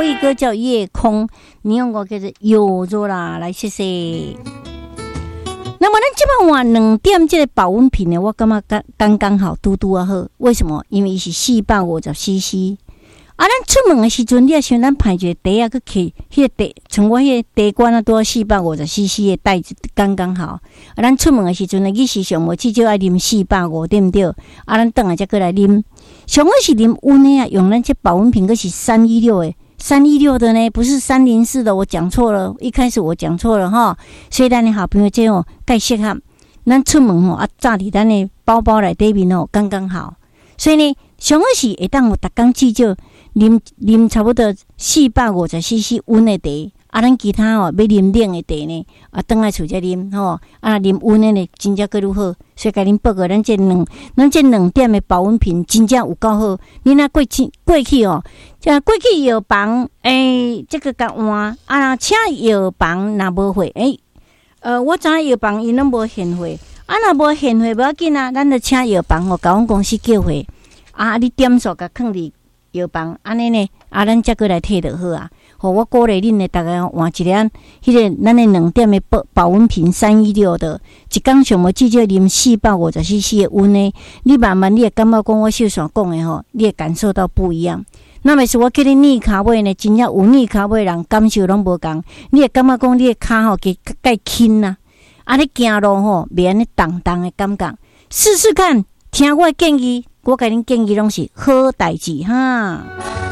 国语歌叫《夜空》，你用我叫做有做啦，来谢谢。那么咱这摆换2点这个保温瓶呢，我感觉刚刚好，嘟嘟啊好。为什么？因为伊是450cc。啊，咱出门的时阵，你也想咱排一个茶啊，去摕迄个茶，像我迄个茶罐啊，都要450cc的袋子刚刚好。啊，咱出门的时阵呢，日时上无至少爱啉450，对不对？啊，咱等下才过来啉。上好是啉温的啊，用咱这保温瓶，可是316的。316的呢，不是304的，我讲错了。一开始我讲错了哈，所以咱的好朋友这哦，介适合咱出门哦，啊，炸伫咱的包包内底面哦，刚刚好。所以呢，上好是会当有逐工至少啉差不多450cc 温的茶，啊，咱其他哦要啉冷的茶呢，啊，倒来厝才啉吼，啊，啉温的呢，真正更好。所以甲恁报告，咱这2点的保温瓶真正有够好。你若过去哦，过去药房这个甲换啊，请药房若无货我知影药房伊拢无现货，啊，若无现货无要紧啊，咱就请药房甲阮公司叫货啊，你点数甲放伫药房，安尼呢，啊，咱才过来摕就好啊。我鼓励恁的大家换一个迄个咱的2点的保温瓶316的，一工上无至少啉450cc 的温的，你慢慢你会感觉讲我秀爽讲的吼，你会感受到不一样。那么是我叫你逆骹尾呢，真正有逆骹尾人感受拢无共，你会感觉讲你的骹吼介轻呐，啊，你行路吼袂安尼重重的感觉，试试看，听我的建议，我甲恁建议拢是好代志哈。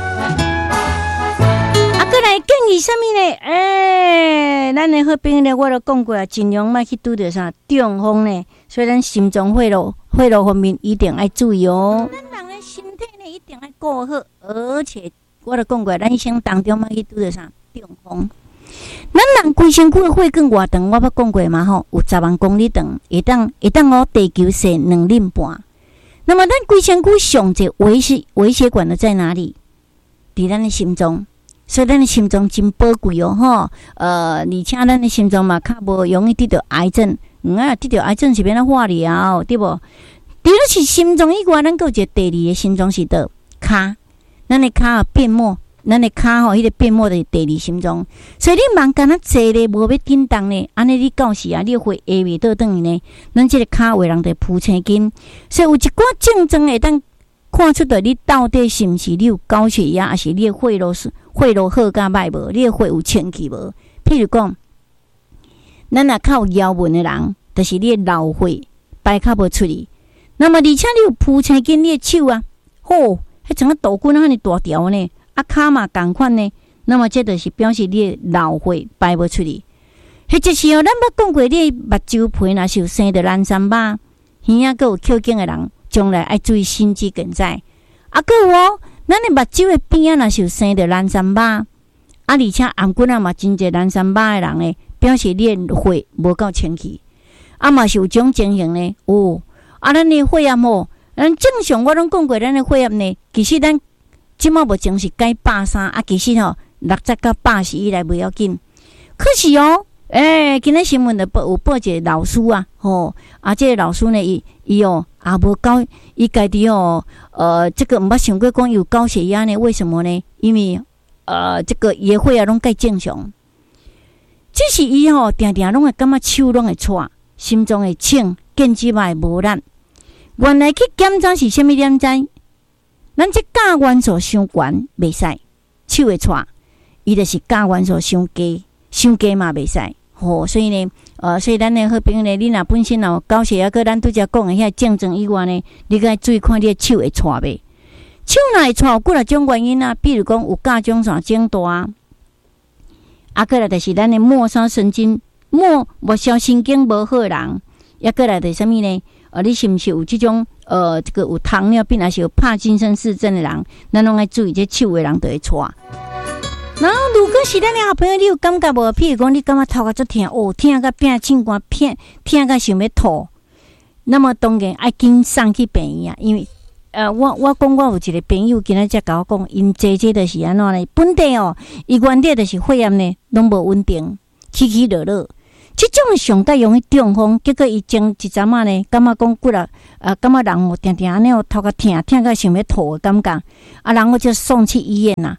来建议什么呢？咱的好朋友呢，我都讲过啊，尽量莫去拄着啥中风呢。所以咱心脏血路方面一定要注意哦。咱人的身体呢一定要顾好，而且我都讲过，咱一生当中莫去拄着啥中风。咱人规身躯的血管偌长，我捌讲过嘛吼，有10万公里长，会当哦地球是2厘半。那么咱规身躯上一微血管的在哪里？伫咱的心脏。所以咱的心脏真宝贵哦，吼，而且咱的心脏嘛，较无容易得到癌症。得到癌症是变哪化疗，对无？除了是心脏以外，咱还有一个第2个心脏是倒骹，咱的骹啊变末，咱的骹吼，迄个变末的第2心脏。所以你忙干那坐咧，无要紧张呢，安尼你到时啊，你会下袂倒转去呢。咱这个骹有人得铺青筋，所以有一寡症状会当看出的你到底是毋是你有高血压，还是你的血路好甲歹无？你的血有清气无？譬如讲，咱若较有腰纹的人，就是你的老血排较无出去。那么而且你有铺青筋，你的手啊，迄整个豆棍啊，尼大条呢，啊骹嘛同款呢。那么这就是表示你的老血排无出去。迄就是咱捌讲过，你目睭皮若是有生着蓝三疤，耳啊，佮有口颈的人。将来要注意心肌梗塞，啊，还有哦，咱的目睭的边啊，若是有生着蓝三疤，啊，而且颔骨啊嘛真侪蓝三疤的人呢，表示你的血无够清气，啊嘛是有种情形呢，啊，咱的血压吼，咱正常我拢讲过，咱的血压呢，其实咱即马目前是该130，啊，其实吼60到80以内不要紧，可是哦。今日新闻的有报一个老师啊，这个老师呢，伊哦也无高，伊家己哦，这个毋捌想过讲有高血压呢？为什么呢？因为这个伊的血压拢介正常，只是伊吼定定拢会感觉手拢会颤，心脏会请，腱子嘛会无力。原来去检查是啥物点知？咱这钾元素伤悬袂使，手会颤，伊就是钾元素伤低嘛袂使。所以呢，所以咱的好朋友呢，你若本身有高血压，个咱拄则讲的遐症状以外呢，你该注意看你的手会颤袂？手若会颤，有几种原因啊，比如讲有甲状腺肿大，过来就是咱的末梢神经、末梢神经无好的人，过来就是啥物呢？你是毋是有这种这个有糖尿病，还是有帕金森氏症的人，咱拢爱注意，这手的人就会颤。然后，如果是咱的好朋友，你有感觉无？譬如讲，你感觉头壳足痛，痛甲变心肝，痛甲想要吐，那么当然爱紧送去病院啊。因为我讲我有一个朋友，今仔才甲我讲，因姐就是安怎呢？本地伊原底就是血压呢，拢无稳定，起起落落。这种上介容易中风，结果伊前一阵仔呢，感觉讲骨力感觉人定定安尼头壳痛甲想要吐的感觉，然后就送去医院啦。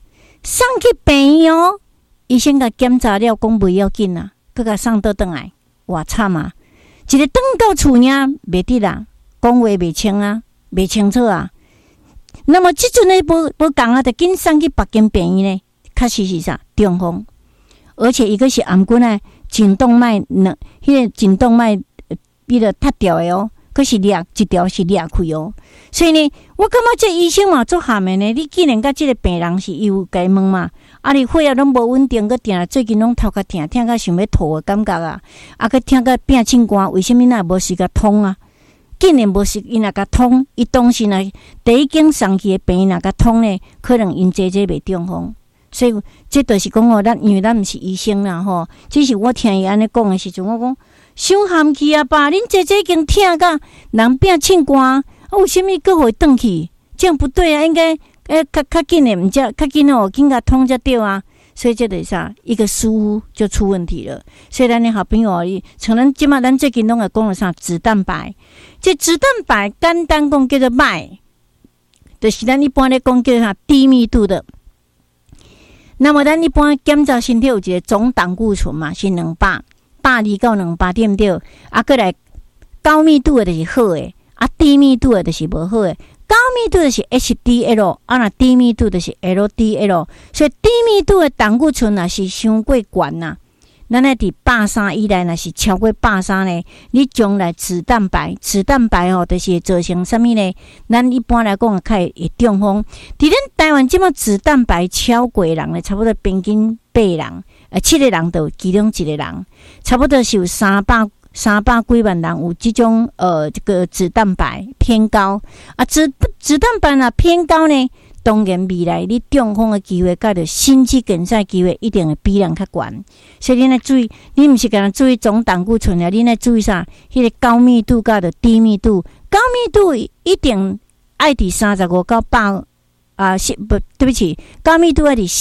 送去病院哦，医生甲检查了，讲袂要紧啊，佮甲送倒转来，哇惨啊！一个转到厝呢，袂得啦，讲话袂清啊，袂清楚啊。那么即阵呢，无共啊，就紧送去别间病院呢，确实是啥中风，而且一个是颔骨呢，颈动脉迄个颈动脉比了塌掉的哦，可是裂一条是裂开哦。所以呢，我感觉这医生嘛做下面呢，你既然甲这个病人是有该问嘛，啊你血压拢无稳定，佮定最近拢头壳痛，痛甲想要吐的感觉啊，啊佮痛甲变清寒，为什么那无时甲通啊？竟然无时伊若甲通，伊当时呢第一间送去的病若甲通呢，可能因这袂中风。所以这就是讲哦，因为咱毋是医生啦吼，只是我听伊安尼讲的时阵，我讲伤含气啊爸，恁姐已经痛甲人变清寒，为什么佫会转去？这样不对啊，应该较紧的，毋则较紧哦，紧甲通才对啊。所以这就是啥，一个疏忽就出问题了。所以咱的好朋友，像咱即马咱最近拢会讲了啥脂蛋白，这脂蛋白简单讲叫做麦，就是咱一般咧讲叫啥低密度的。那么咱一般检查身体有一个总胆固醇嘛，是200，120到200，对不对？啊，过来高密度的就是好的，啊低密度的就是无好的。高密度的是 HDL， 啊那低密度的是 LDL， 所以低密度的胆固醇若是伤过悬呐，咱咧伫130以内，若是超过130呢，你将来脂蛋白吼，就是会造成什么呢？咱一般来讲较会中风。伫咱台湾即马脂蛋白超过人咧，差不多平均8人，7个人就其中1个人，差不多是有300几万人有这种这个脂蛋白偏高啊，脂蛋白若偏高呢，当然未来你中风的机会，甲着心肌梗塞机会一定会比人较悬。所以你来注意，你毋是干那注意总胆固醇啊，你来注意啥？迄个高密度甲着低密度，高密度一定爱伫35到100啊，对不起，高密度爱伫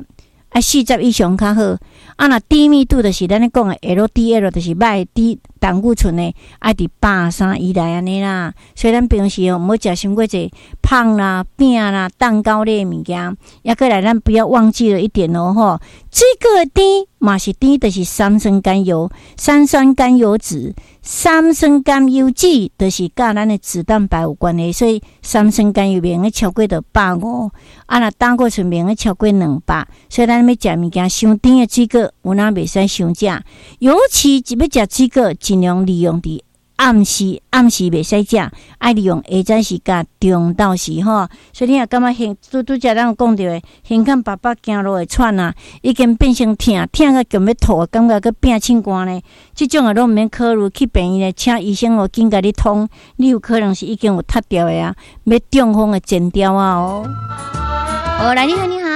40以上较好。啊，那低密度就是咱咧讲的 LDL， 就是歹低胆固醇呢，爱伫130以内安尼啦。所以咱平时哦，毋好食伤过济胖啦、饼啦、蛋糕类物件。也过来，咱不要忘记了一点哦，吼，这个甜嘛是甜，就是三酸甘油、三酸甘油酯、三酸甘油酯，就是甲咱的脂蛋白有关系。所以三酸甘油免个超过到150，啊，那胆固醇免个超过200。所以咱要食物件伤甜的水果，有哪袂使伤食，尤其要食水果，尽量利用伫暗时袂使食，爱利用下早时甲中昼时吼。所以你也感觉拄则咱有讲到的，胸腔爸爸行路会喘啊，已经变成痛甲强要吐，感觉佮变清寒呢。这种啊，拢毋免考虑去病院请医生哦，紧甲你通，你有可能是已经有塌掉的啊，要中风的前兆啊哦。哦，来，你好，你好。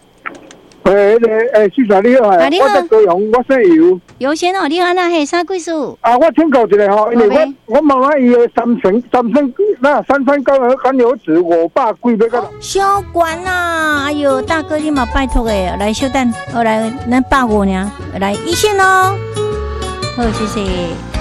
先生你好，我在高雄，我姓尤。 尤先生，你好，那系啥贵事？ 啊，我请教一下吼，因为我妈妈伊的三酸甘油酯500几要个。 小管啦，哎呦，大哥你嘛拜托诶，来小等，来咱150呢，来一线哦。好，谢谢。